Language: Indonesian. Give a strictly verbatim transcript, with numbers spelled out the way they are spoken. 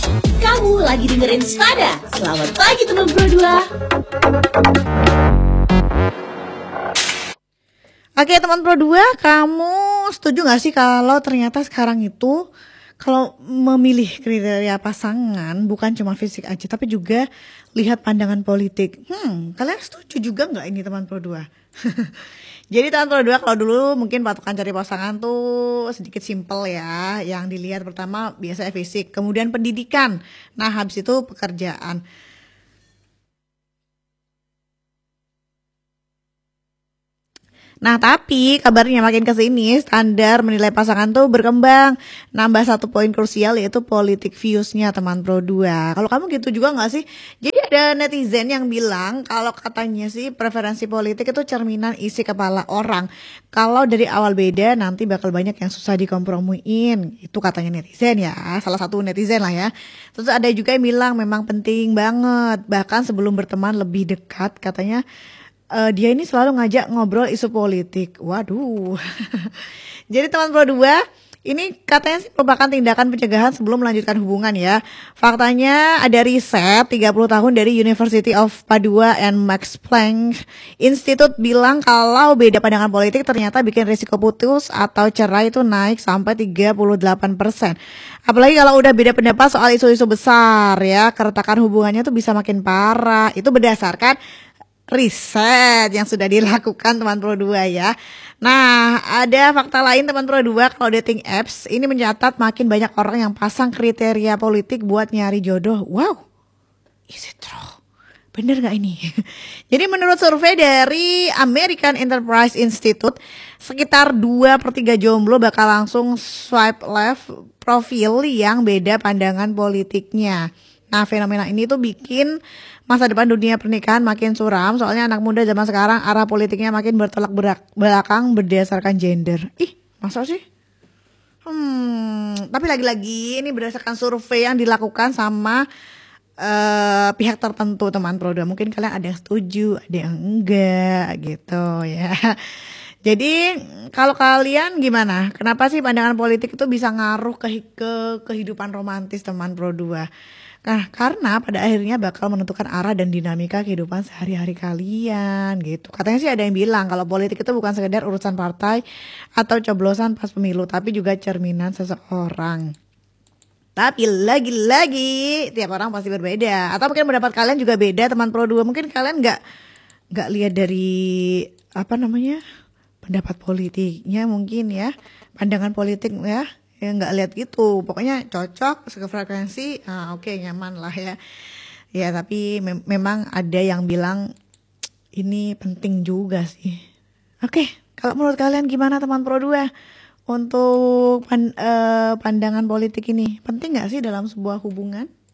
Kamu lagi dengerin Spada. Selamat pagi teman Pro dua. Oke teman Pro dua, kamu setuju gak sih kalau ternyata sekarang itu kalau memilih kriteria pasangan bukan cuma fisik aja tapi juga lihat pandangan politik. Hmm, kalian setuju juga gak ini teman Pro dua? Jadi teman Pro dua, kalau dulu mungkin patokan cari pasangan tuh sedikit simpel ya. Yang dilihat pertama biasanya fisik, kemudian pendidikan. Nah habis itu pekerjaan. Nah tapi kabarnya makin kesini standar menilai pasangan tuh berkembang. Nambah satu poin krusial yaitu politik views-nya teman Pro dua. Kalau kamu gitu juga gak sih? Jadi ada netizen yang bilang kalau katanya sih preferensi politik itu cerminan isi kepala orang. Kalau dari awal beda nanti bakal banyak yang susah dikompromiin. Itu katanya netizen ya, salah satu netizen lah ya. Terus ada juga yang bilang memang penting banget. Bahkan sebelum berteman lebih dekat katanya Uh, dia ini selalu ngajak ngobrol isu politik. Waduh. Jadi teman Pro dua, ini katanya sih merupakan tindakan pencegahan sebelum melanjutkan hubungan ya. Faktanya ada riset tiga puluh tahun dari University of Padua and Max Planck Institute bilang kalau beda pandangan politik ternyata bikin risiko putus atau cerai itu naik sampai tiga puluh delapan persen. Apalagi kalau udah beda pendapat soal isu-isu besar ya, keretakan hubungannya tuh bisa makin parah. Itu berdasarkan riset yang sudah dilakukan teman Pro dua ya. Nah, ada fakta lain teman Pro dua, kalau dating apps ini mencatat makin banyak orang yang pasang kriteria politik buat nyari jodoh. Wow, is it true? Bener gak ini? Jadi menurut survei dari American Enterprise Institute, sekitar dua per tiga jomblo bakal langsung swipe left profil yang beda pandangan politiknya. Nah, fenomena ini tuh bikin masa depan dunia pernikahan makin suram. Soalnya anak muda zaman sekarang arah politiknya makin bertolak belakang berdasarkan gender. Ih, masa sih? Hmm, tapi lagi-lagi ini berdasarkan survei yang dilakukan sama uh, pihak tertentu teman Pro dua. Mungkin kalian ada yang setuju, ada yang enggak gitu ya. Jadi kalau kalian gimana? Kenapa sih pandangan politik itu bisa ngaruh ke, ke kehidupan romantis teman Pro dua? Nah, karena pada akhirnya bakal menentukan arah dan dinamika kehidupan sehari-hari kalian gitu. Katanya sih ada yang bilang kalau politik itu bukan sekedar urusan partai atau coblosan pas pemilu, tapi juga cerminan seseorang. Tapi lagi-lagi tiap orang pasti berbeda. Atau mungkin pendapat kalian juga beda teman Pro dua. Mungkin kalian gak, gak lihat dari apa namanya pendapat politiknya mungkin ya. Pandangan politik ya. Ya nggak lihat gitu, pokoknya cocok sefrekuensi, nah, oke okay, nyaman lah ya. Ya tapi mem- memang ada yang bilang ini penting juga sih. Oke, okay, kalau menurut kalian gimana teman Pro dua untuk pan- uh, pandangan politik ini penting nggak sih dalam sebuah hubungan?